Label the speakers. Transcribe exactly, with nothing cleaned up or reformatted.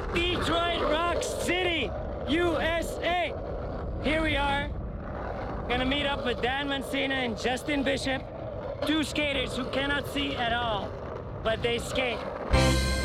Speaker 1: Detroit Rock City, U S A. Here we are, gonna meet up with Dan Mancina and Justin Bishop, two skaters who cannot see at all, but they skate.